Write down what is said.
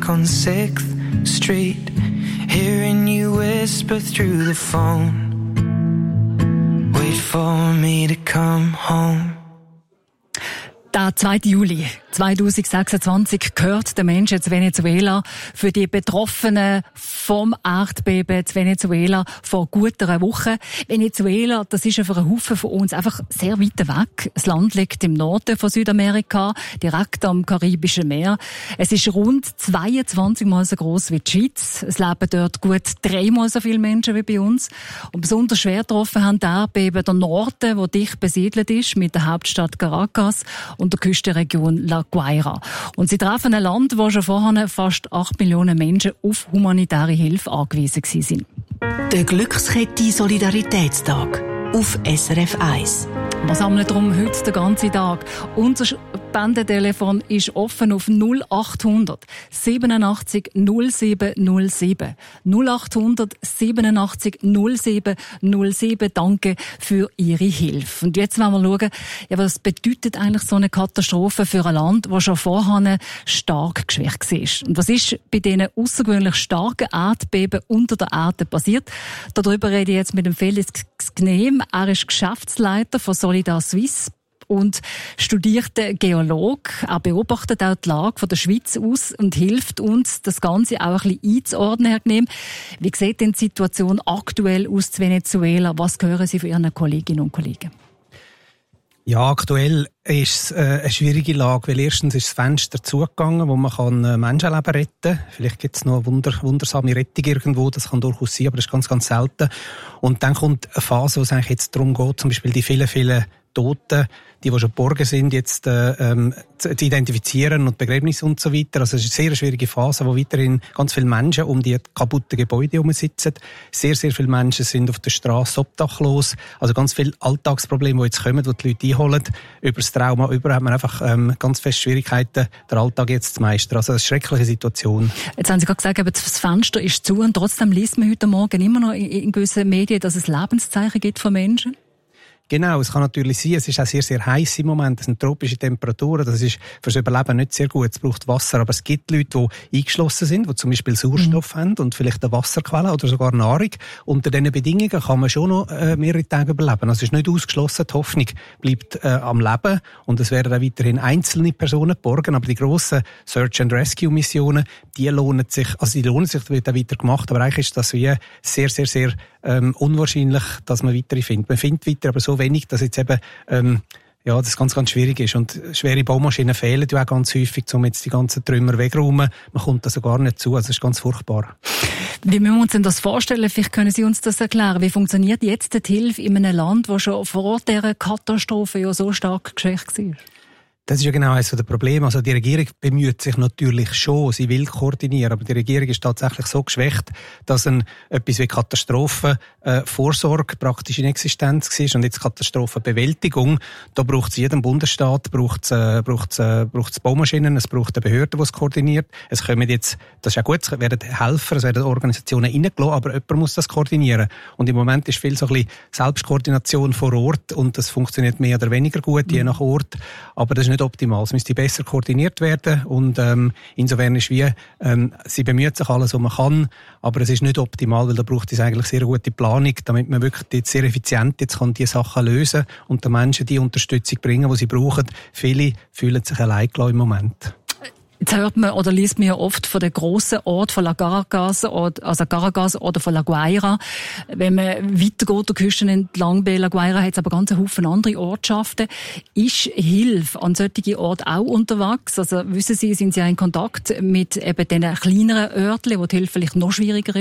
back on 6th Street, hearing you whisper through the phone. Wait for me to come home. Der 2. Juli 2026 gehört den Menschen zu Venezuela. Für die Betroffenen vom Erdbeben zu Venezuela vor gut einer Woche. Venezuela, das ist ja für einen Haufen von uns einfach sehr weit weg. Das Land liegt im Norden von Südamerika, direkt am Karibischen Meer. Es ist rund 22 Mal so gross wie die Schweiz. Es leben dort gut 3-mal so viele Menschen wie bei uns. Und besonders schwer getroffen haben die Erdbeben der Norden, der dicht besiedelt ist, mit der Hauptstadt Caracas und der Küstenregion La Guaira. Und sie treffen ein Land, wo schon vorher fast 8 Millionen Menschen auf humanitäre Hilfe angewiesen waren. Der Glückskette Solidaritätstag auf SRF 1. Wir sammeln darum heute den ganzen Tag. Unser Spendentelefon ist offen auf 0800 87 07 07. 0800 87 07 07. Danke für Ihre Hilfe. Und jetzt wollen wir schauen, ja, was bedeutet eigentlich so eine Katastrophe für ein Land, das schon vorher stark geschwächt war. Und was ist bei diesen außergewöhnlich starken Erdbeben unter der Erde passiert? Darüber rede ich jetzt mit dem Felix Gnehm. Er ist Geschäftsleiter von Solidar Suisse und studierter Geolog. Er beobachtet auch die Lage von der Schweiz aus und hilft uns, das Ganze auch ein bisschen einzuordnen, Herr Gnehm. Wie sieht denn die Situation aktuell aus in Venezuela? Was hören Sie von Ihren Kolleginnen und Kollegen? Ja, aktuell ist es eine schwierige Lage, weil erstens ist das Fenster zugegangen, wo man Menschenleben retten kann. Vielleicht gibt es noch eine wundersame Rettung irgendwo, das kann durchaus sein, aber das ist ganz, ganz selten. Und dann kommt eine Phase, wo es eigentlich jetzt darum geht, zum Beispiel die vielen Toten, die schon geborgen sind, jetzt zu identifizieren und Begräbnisse und so weiter. Also es ist eine sehr schwierige Phase, wo weiterhin ganz viele Menschen um die kaputten Gebäude herum sitzen. Sehr, sehr viele Menschen sind auf der Straße obdachlos. Also ganz viele Alltagsprobleme, die jetzt kommen, die die Leute einholen. Über das Trauma hat man einfach ganz feste Schwierigkeiten, den Alltag jetzt zu meistern. Also eine schreckliche Situation. Jetzt haben Sie gerade gesagt, das Fenster ist zu und trotzdem liest man heute Morgen immer noch in gewissen Medien, dass es Lebenszeichen gibt von Menschen. Genau, es kann natürlich sein, es ist auch sehr, sehr heiß im Moment, es sind tropische Temperaturen, das ist fürs Überleben nicht sehr gut, es braucht Wasser, aber es gibt Leute, die eingeschlossen sind, die zum Beispiel Sauerstoff haben und vielleicht eine Wasserquelle oder sogar Nahrung. Unter diesen Bedingungen kann man schon noch mehrere Tage überleben. Also es ist nicht ausgeschlossen, die Hoffnung bleibt am Leben und es werden auch weiterhin einzelne Personen geborgen, aber die grossen Search-and-Rescue-Missionen, die lohnen sich, das wird auch weiter gemacht, aber eigentlich ist das wie sehr, sehr, sehr unwahrscheinlich, dass man weitere findet. Man findet weiter, aber so wenig, dass jetzt eben das ganz, ganz schwierig ist. Und schwere Baumaschinen fehlen ja auch ganz häufig, um jetzt die ganzen Trümmer wegräumen. Man kommt da so gar nicht zu, also das ist ganz furchtbar. Wie müssen wir uns denn das vorstellen? Vielleicht können Sie uns das erklären. Wie funktioniert jetzt die Hilfe in einem Land, das schon vor dieser Katastrophe ja so stark geschwächt war? Das ist ja genau eines der Probleme. Also die Regierung bemüht sich natürlich schon, sie will koordinieren, aber die Regierung ist tatsächlich so geschwächt, dass etwas wie Katastrophenvorsorge praktisch in Existenz war und jetzt Katastrophenbewältigung. Da braucht es jedem Bundesstaat, braucht's Baumaschinen, es braucht eine Behörde, die es koordiniert. Es kommen jetzt, das ist ja gut, es werden Helfer, es werden Organisationen reingelassen, aber jemand muss das koordinieren. Und im Moment ist viel so ein bisschen Selbstkoordination vor Ort und das funktioniert mehr oder weniger gut, je nach Ort. Aber das ist nicht optimal. Es müsste besser koordiniert werden und insofern ist sie bemüht sich alles, was man kann, aber es ist nicht optimal, weil da braucht es eigentlich sehr gute Planung, damit man wirklich jetzt sehr effizient jetzt kann die Sachen lösen und den Menschen die Unterstützung bringen, die sie brauchen. Viele fühlen sich allein im Moment. Jetzt hört man oder liest man ja oft von den grossen Orten, von Caracas oder von La Guaira. Wenn man weitergeht, der Küsten entlang bei La Guaira, hat es aber ganz einen Haufen andere Ortschaften. Ist Hilfe an solchen Orten auch unterwegs? Also wissen Sie, sind Sie in Kontakt mit eben diesen kleineren Örtchen, wo die Hilfe vielleicht noch schwieriger ist?